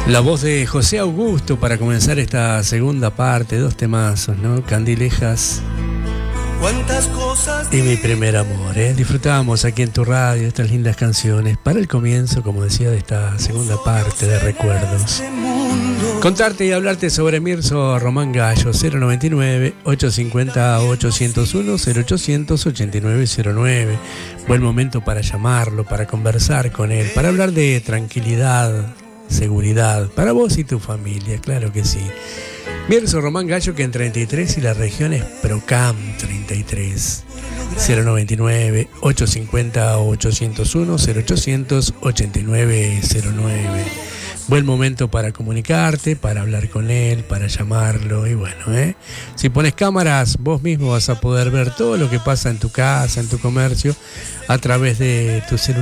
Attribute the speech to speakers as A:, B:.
A: La voz de José Augusto para comenzar esta segunda parte, dos temazos, ¿no? Candilejas y Mi Primer Amor, ¿eh? Disfrutamos aquí en tu radio estas lindas canciones para el comienzo, como decía, de esta segunda parte de recuerdos. Contarte y hablarte sobre Mirso Román Gallo, 099-850-801, 0800-8909. Buen momento para llamarlo, para conversar con él, para hablar de tranquilidad, seguridad, para vos y tu familia, claro que sí. Mirso Román Gallo, que en 33 y la región es Procam 33. 099-850-801, 0800-8909. Buen momento para comunicarte, para hablar con él, para llamarlo y bueno, si pones cámaras, vos mismo vas a poder ver todo lo que pasa en tu casa, en tu comercio, a través de tu celular.